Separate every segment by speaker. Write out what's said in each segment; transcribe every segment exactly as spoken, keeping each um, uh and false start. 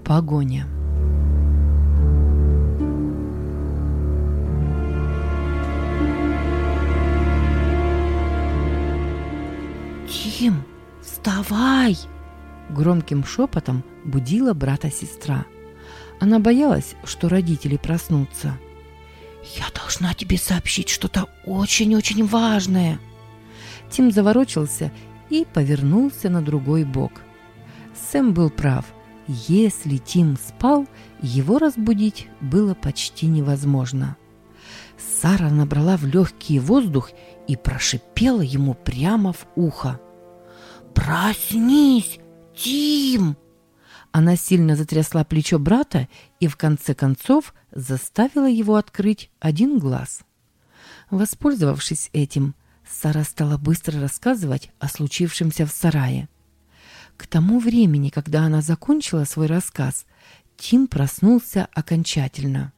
Speaker 1: Погоня. «Тим, вставай!» Громким шепотом будила брата сестра. Она боялась, что родители проснутся. «Я должна тебе сообщить что-то очень-очень важное!» Тим заворочился и повернулся на другой бок. Сэм был прав. Если Тим спал, его разбудить было почти невозможно. Сара набрала в легкий воздух и прошипела ему прямо в ухо. «Проснись, Тим!» Она сильно затрясла плечо брата и в конце концов заставила его открыть один глаз. Воспользовавшись этим, Сара стала быстро рассказывать о случившемся в сарае. К тому времени, когда она закончила свой рассказ, Тим проснулся окончательно.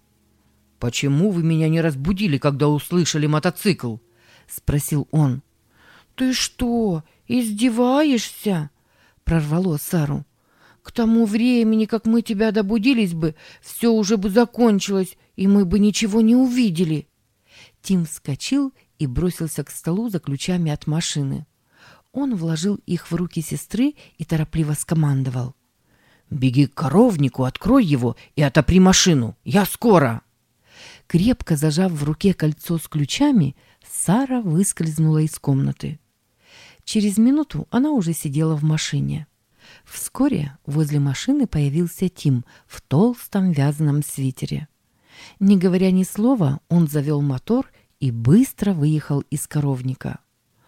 Speaker 2: «Почему вы меня не разбудили, когда услышали мотоцикл?» — спросил он.
Speaker 1: «Ты что, издеваешься?» — прорвало Сару. «К тому времени, как мы тебя добудились бы, все уже бы закончилось, и мы бы ничего не увидели». Тим вскочил и бросился к столу за ключами от машины. Он вложил их в руки сестры и торопливо скомандовал.
Speaker 2: «Беги к коровнику, открой его и отопри машину. Я скоро!»
Speaker 1: Крепко зажав в руке кольцо с ключами, Сара выскользнула из комнаты. Через минуту она уже сидела в машине. Вскоре возле машины появился Тим в толстом вязаном свитере. Не говоря ни слова, он завел мотор и быстро выехал из коровника.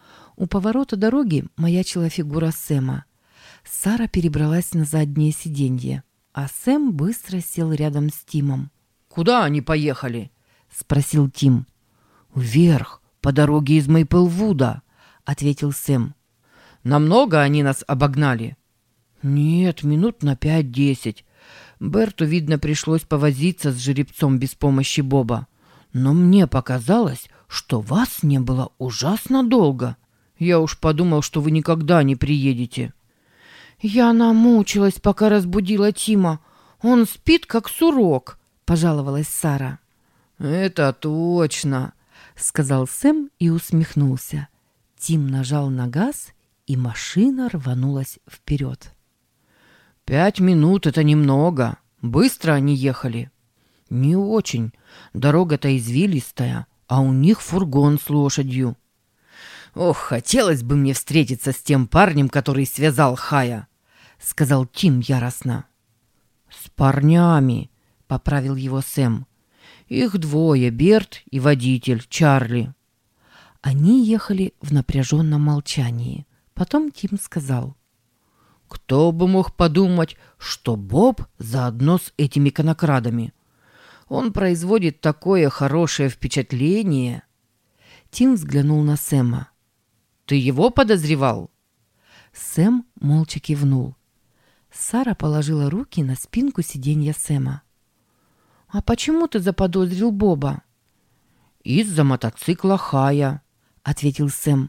Speaker 1: У поворота дороги маячила фигура Сэма. Сара перебралась на заднее сиденье, а Сэм быстро сел рядом с Тимом.
Speaker 2: «Куда они поехали?»
Speaker 1: — спросил Тим.
Speaker 2: «Вверх, по дороге из Мейплвуда», — ответил Сэм. «Намного они нас обогнали?» «Нет, минут на пять-десять. Берту, видно, пришлось повозиться с жеребцом без помощи Боба. Но мне показалось, что вас не было ужасно долго. Я уж подумал, что вы никогда не приедете».
Speaker 1: «Я намучилась, пока разбудила Тима. Он спит, как сурок», — пожаловалась Сара.
Speaker 2: «Это точно», — сказал Сэм и усмехнулся. Тим нажал на газ, и машина рванулась вперед. «Пять минут — это немного. Быстро они ехали?» «Не очень. Дорога-то извилистая, а у них фургон с лошадью». «Ох, хотелось бы мне встретиться с тем парнем, который связал Хая», — сказал Тим яростно. «С парнями», — поправил его Сэм. «Их двое, Берт и водитель, Чарли». Они ехали в напряженном молчании. Потом Тим сказал. «Кто бы мог подумать, что Боб заодно с этими конокрадами? Он производит такое хорошее впечатление». Тим взглянул на Сэма. «Ты его подозревал?» Сэм молча кивнул. Сара положила руки на спинку сиденья Сэма. «А почему ты заподозрил Боба?» «Из-за мотоцикла Хая», — ответил Сэм.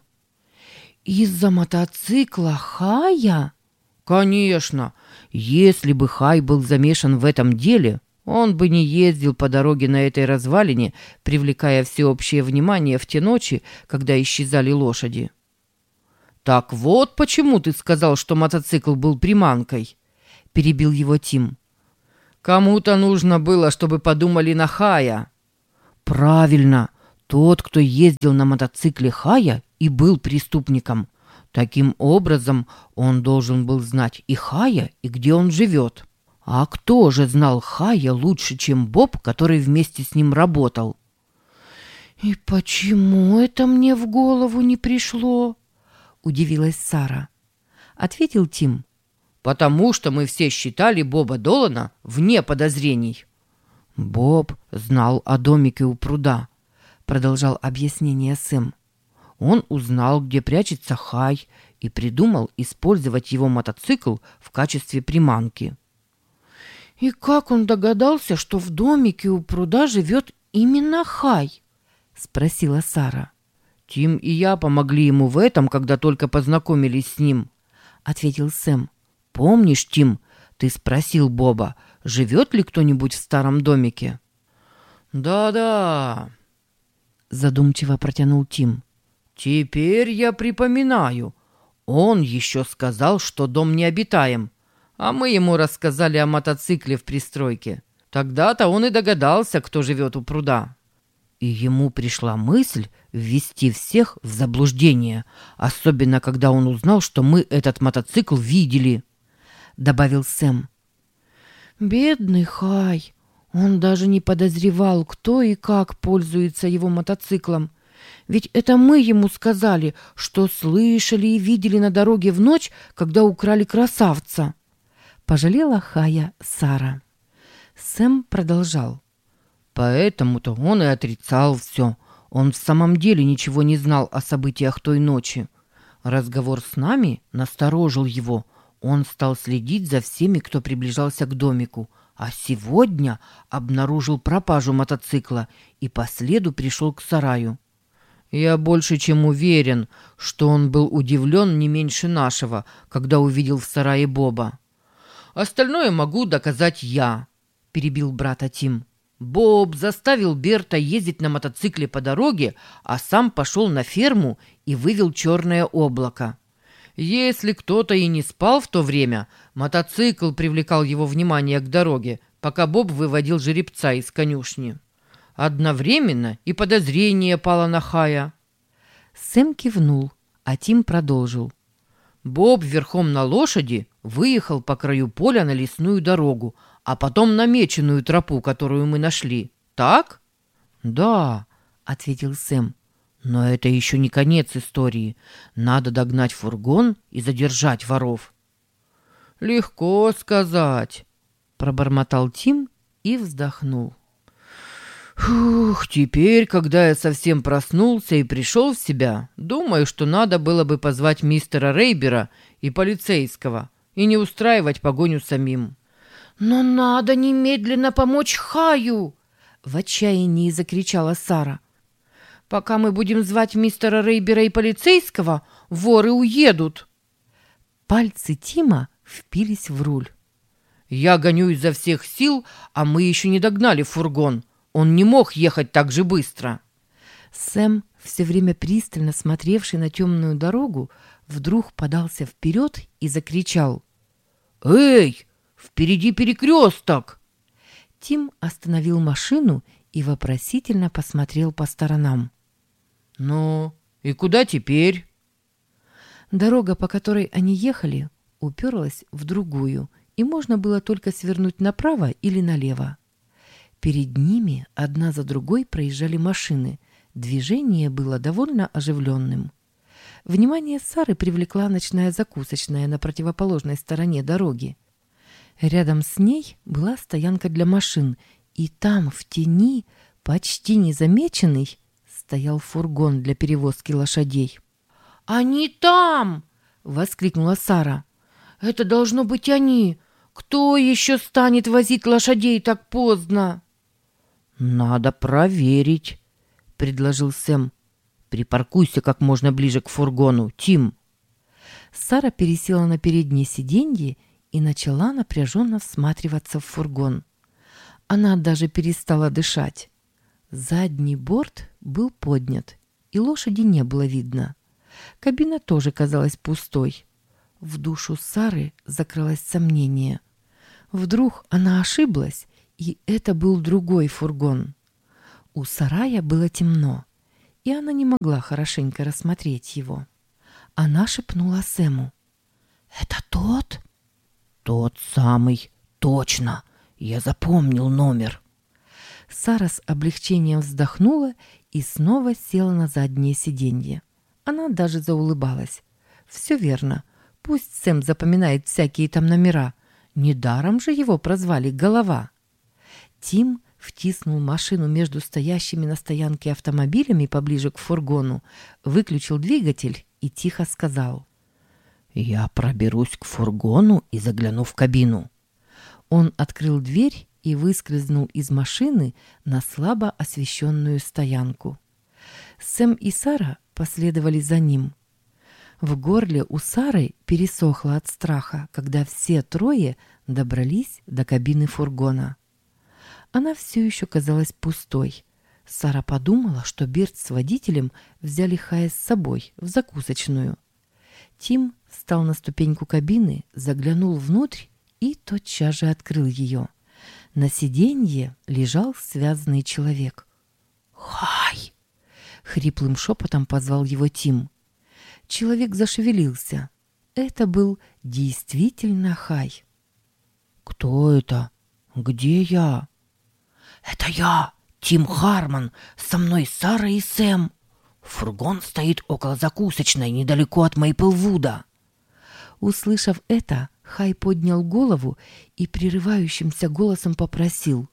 Speaker 2: «Из-за мотоцикла Хая?» «Конечно. Если бы Хай был замешан в этом деле, он бы не ездил по дороге на этой развалине, привлекая всеобщее внимание в те ночи, когда исчезали лошади». «Так вот почему ты сказал, что мотоцикл был приманкой», — перебил его Тим. «Кому-то нужно было, чтобы подумали на Хая». «Правильно. Тот, кто ездил на мотоцикле Хая, и был преступником. Таким образом, он должен был знать и Хая, и где он живет. А кто же знал Хая лучше, чем Боб, который вместе с ним работал?» «И почему это мне в голову не пришло?» — удивилась Сара. Ответил Тим. «Потому что мы все считали Боба Долана вне подозрений». «Боб знал о домике у пруда», — продолжал объяснение Сэм. «Он узнал, где прячется Хай, и придумал использовать его мотоцикл в качестве приманки». «И как он догадался, что в домике у пруда живет именно Хай?» — спросила Сара. «Тим и я помогли ему в этом, когда только познакомились с ним», — ответил Сэм. «Помнишь, Тим, Ты спросил Боба, живет ли кто-нибудь в старом домике? Да-да, задумчиво протянул Тим. Теперь я припоминаю. Он еще сказал, что дом необитаем, а мы ему рассказали о мотоцикле в пристройке. Тогда-то он и догадался, кто живет у пруда. И ему пришла мысль ввести всех в заблуждение, особенно когда он узнал, что мы этот мотоцикл видели, — добавил Сэм. Бедный Хай, он даже не подозревал, кто и как пользуется его мотоциклом. Ведь это мы ему сказали, что слышали и видели на дороге в ночь, когда украли красавца. Пожалела Хая Сара. Сэм продолжал. Поэтому-то он и отрицал все. Он в самом деле ничего не знал о событиях той ночи. Разговор с нами насторожил его. Он стал следить за всеми, кто приближался к домику. А сегодня обнаружил пропажу мотоцикла и по следу пришел к сараю. Я больше чем уверен, что он был удивлен не меньше нашего, когда увидел в сарае Боба. Остальное могу доказать я, перебил брата Тим. Боб заставил Берта ездить на мотоцикле по дороге, а сам пошел на ферму и вывел черное облако. Если кто-то и не спал в то время, мотоцикл привлекал его внимание к дороге, пока Боб выводил жеребца из конюшни. Одновременно и подозрение пало на Хая. Сэм кивнул, а Тим продолжил. Боб верхом на лошади выехал по краю поля на лесную дорогу, а потом на меченую тропу, которую мы нашли. Так? Да, ответил Сэм. Но это еще не конец истории. Надо догнать фургон и задержать воров. Легко сказать, пробормотал Тим и вздохнул. Фух, теперь, когда я совсем проснулся и пришел в себя, думаю, что надо было бы позвать мистера Рейбера и полицейского и не устраивать погоню самим. «Но надо немедленно помочь Хаю!» — в отчаянии закричала Сара. «Пока мы будем звать мистера Рейбера и полицейского, воры уедут!» Пальцы Тима впились в руль. «Я гоню изо всех сил, а мы еще не догнали фургон. Он не мог ехать так же быстро!» Сэм, все время пристально смотревший на темную дорогу, вдруг подался вперед и закричал. «Эй! Впереди перекресток!» Тим остановил машину и вопросительно посмотрел по сторонам. «Ну, и куда теперь?» Дорога, по которой они ехали, уперлась в другую, и можно было только свернуть направо или налево. Перед ними одна за другой проезжали машины. Движение было довольно оживленным. Внимание Сары привлекла ночная закусочная на противоположной стороне дороги. Рядом с ней была стоянка для машин, и там, в тени, почти незамеченный, стоял фургон для перевозки лошадей. «Они там!» — воскликнула Сара. «Это должно быть они! Кто еще станет возить лошадей так поздно?» «Надо проверить», — предложил Сэм. «Припаркуйся как можно ближе к фургону, Тим». Сара пересела на переднее сиденье и начала напряженно всматриваться в фургон. Она даже перестала дышать. Задний борт был поднят, и лошади не было видно. Кабина тоже казалась пустой. В душу Сары закрылось сомнение. Вдруг она ошиблась, и это был другой фургон. У сарая было темно, и она не могла хорошенько рассмотреть его. Она шепнула Сэму. «Это тот?» «Тот самый, точно! Я запомнил номер!» Сара с облегчением вздохнула и снова села на заднее сиденье. Она даже заулыбалась. «Все верно. Пусть Сэм запоминает всякие там номера. Недаром же его прозвали «Голова». Тим втиснул машину между стоящими на стоянке автомобилями поближе к фургону, выключил двигатель и тихо сказал. «Я проберусь к фургону и загляну в кабину». Он открыл дверь и выскользнул из машины на слабо освещенную стоянку. Сэм и Сара последовали за ним.
Speaker 1: В горле у Сары пересохло от страха, когда все трое добрались до кабины фургона. Она все еще казалась пустой. Сара подумала, что Берт с водителем взяли Хая с собой в закусочную. Тим встал на ступеньку кабины, заглянул внутрь и тотчас же открыл ее. На сиденье лежал связанный человек. «Хай!» — хриплым шепотом позвал его Тим. Человек зашевелился. Это был действительно Хай.
Speaker 2: «Кто это? Где я?»
Speaker 3: «Это я, Тим Хармон. Со мной Сара и Сэм. Фургон стоит около закусочной, недалеко от Мейплвуда».
Speaker 1: Услышав это, Хай поднял голову и прерывающимся голосом попросил: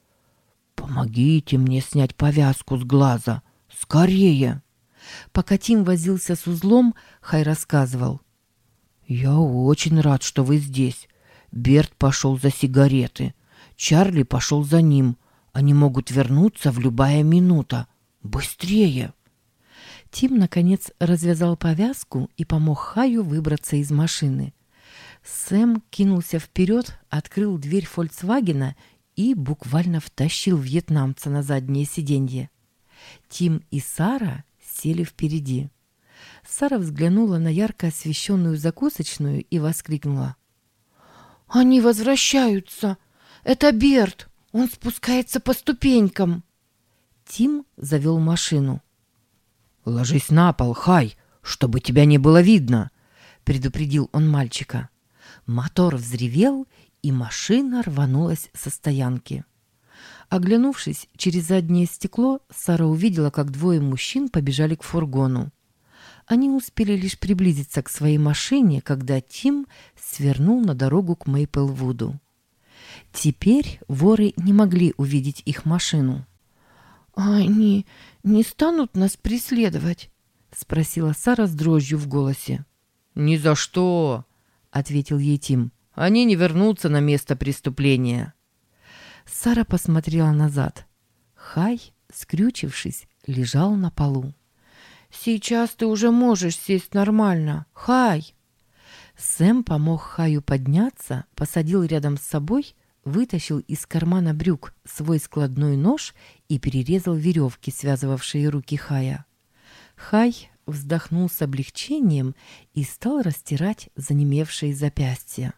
Speaker 2: «Помогите мне снять повязку с глаза. Скорее!»
Speaker 1: Пока Тим возился с узлом, Хай рассказывал:
Speaker 2: «Я очень рад, что вы здесь. Берт пошел за сигареты. Чарли пошел за ним. Они могут вернуться в любая минута. Быстрее!»
Speaker 1: Тим, наконец, развязал повязку и помог Хаю выбраться из машины. Сэм кинулся вперед, открыл дверь «Фольксвагена» и буквально втащил вьетнамца на заднее сиденье. Тим и Сара сели впереди. Сара взглянула на ярко освещенную закусочную и воскликнула: «Они возвращаются! Это Берт! Он спускается по ступенькам!» Тим завел машину.
Speaker 2: «Ложись на пол, Хай, чтобы тебя не было видно!» — предупредил он мальчика.
Speaker 1: Мотор взревел, и машина рванулась со стоянки. Оглянувшись через заднее стекло, Сара увидела, как двое мужчин побежали к фургону. Они успели лишь приблизиться к своей машине, когда Тим свернул на дорогу к Мейплвуду. Теперь воры не могли увидеть их машину. «Они не станут нас преследовать?» — спросила Сара с дрожью в голосе.
Speaker 2: «Ни за что!» — ответил ей Тим. «Они не вернутся на место преступления».
Speaker 1: Сара посмотрела назад. Хай, скрючившись, лежал на полу. «Сейчас ты уже можешь сесть нормально, Хай!» Сэм помог Хаю подняться, посадил рядом с собой, вытащил из кармана брюк свой складной нож и перерезал веревки, связывавшие руки Хая. Хай вздохнул с облегчением и стал растирать занемевшие запястья.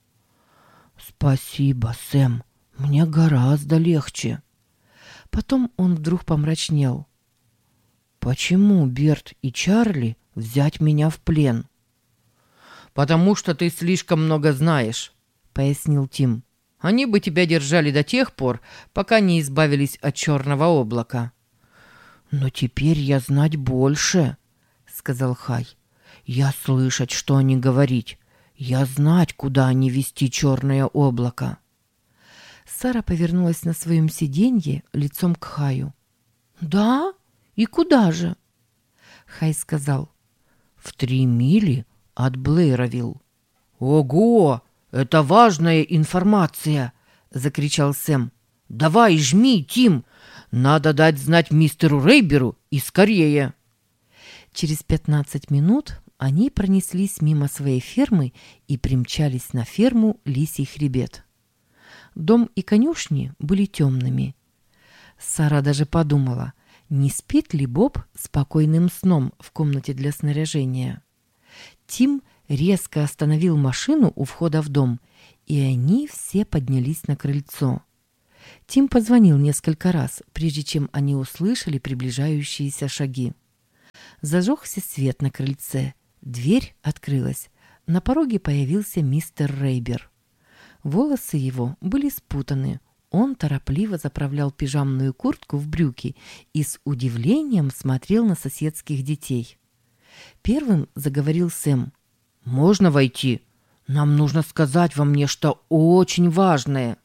Speaker 2: «Спасибо, Сэм, мне гораздо легче».
Speaker 1: Потом он вдруг помрачнел.
Speaker 2: «Почему Берт и Чарли взять меня в плен?» «Потому что ты слишком много знаешь», — пояснил Тим. «Они бы тебя держали до тех пор, пока не избавились от черного облака». «Но теперь я знать больше», — сказал Хай. «Я слышать, что они говорить. Я знать, куда они вести черное облако».
Speaker 1: Сара повернулась на своем сиденье лицом к Хаю. «Да? И куда же?» Хай сказал:
Speaker 2: «В три мили от Блэйровилл». «Ого! Это важная информация!» — закричал Сэм. «Давай, жми, Тим! Надо дать знать мистеру Рейберу и скорее!»
Speaker 1: Через пятнадцать минут они пронеслись мимо своей фермы и примчались на ферму Лисий Хребет. Дом и конюшни были темными. Сара даже подумала, не спит ли Боб спокойным сном в комнате для снаряжения. Тим резко остановил машину у входа в дом, и они все поднялись на крыльцо. Тим позвонил несколько раз, прежде чем они услышали приближающиеся шаги. Зажегся свет на крыльце, дверь открылась. На пороге появился мистер Рейбер. Волосы его были спутаны. Он торопливо заправлял пижамную куртку в брюки и с удивлением смотрел на соседских детей. Первым заговорил Сэм.
Speaker 2: «Можно войти? Нам нужно сказать вам нечто очень важное».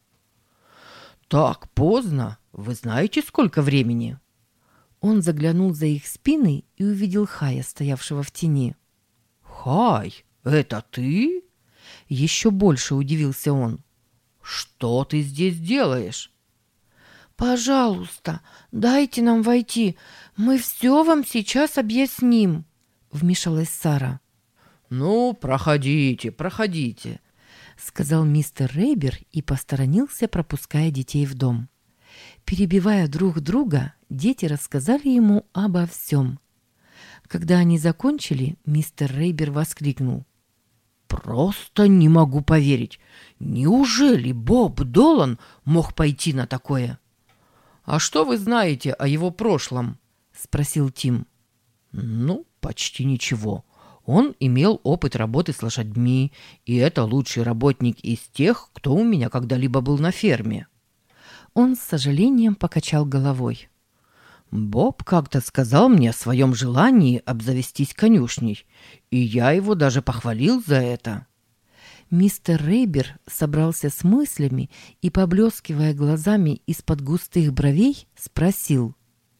Speaker 2: «Так поздно? Вы знаете, сколько времени?»
Speaker 1: Он заглянул за их спины и увидел Хая, стоявшего в тени.
Speaker 2: «Хай, это ты?»
Speaker 1: Еще больше удивился он.
Speaker 2: «Что ты здесь делаешь?»
Speaker 1: «Пожалуйста, дайте нам войти. Мы все вам сейчас объясним», — вмешалась Сара.
Speaker 2: «Ну, проходите, проходите»,
Speaker 1: — сказал мистер Рейбер и посторонился, пропуская детей в дом. Перебивая друг друга, дети рассказали ему обо всем. Когда они закончили, мистер Рейбер воскликнул:
Speaker 2: «Просто не могу поверить! Неужели Боб Долан мог пойти на такое?» «А что вы знаете о его прошлом?» — спросил Тим. «Ну, почти ничего. Он имел опыт работы с лошадьми, и это лучший работник из тех, кто у меня когда-либо был на ферме».
Speaker 1: Он с сожалением покачал головой.
Speaker 2: «Боб как-то сказал мне о своем желании обзавестись конюшней, и я его даже похвалил за это».
Speaker 1: Мистер Рейбер собрался с мыслями и, поблескивая глазами из-под густых бровей, спросил: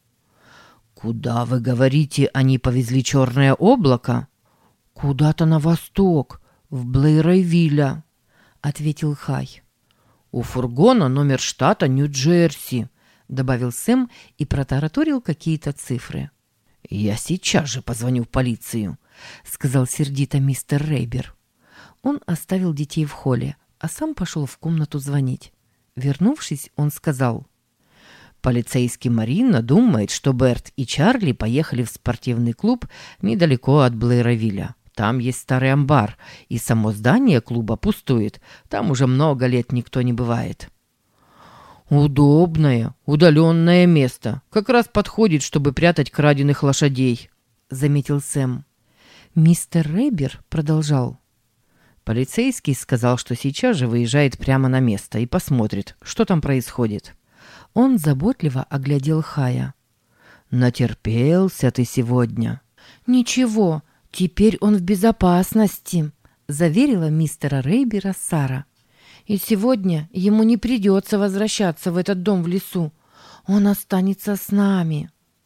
Speaker 2: «Куда, вы говорите, они повезли черное облако?» «Куда-то на восток, в Блэйровилля», — ответил Хай. «У фургона номер штата Нью-Джерси», — добавил Сэм и протараторил какие-то цифры. «Я сейчас же позвоню в полицию», — сказал сердито мистер Рейбер.
Speaker 1: Он оставил детей в холле, а сам пошел в комнату звонить. Вернувшись, он сказал:
Speaker 2: «Полицейский Марина думает, что Берт и Чарли поехали в спортивный клуб недалеко от Блэйровилля. Там есть старый амбар, и само здание клуба пустует. Там уже много лет никто не бывает». «Удобное, удаленное место. Как раз подходит, чтобы прятать краденых лошадей», — заметил Сэм.
Speaker 1: Мистер Рейбер продолжал:
Speaker 2: «Полицейский сказал, что сейчас же выезжает прямо на место и посмотрит, что там происходит».
Speaker 1: Он заботливо оглядел Хая.
Speaker 2: «Натерпелся ты сегодня».
Speaker 1: «Ничего, теперь он в безопасности», — заверила мистера Рейбера Сара. «И сегодня ему не придется возвращаться в этот дом в лесу. Он останется с нами».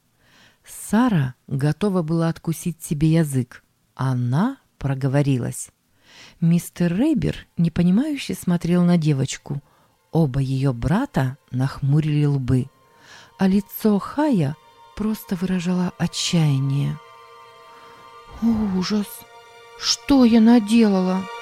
Speaker 1: Сара готова была откусить себе язык. Она проговорилась. Мистер Рейбер непонимающе смотрел на девочку. Оба ее брата нахмурили лбы, а лицо Хая просто выражало отчаяние. «Ужас! Что я наделала?»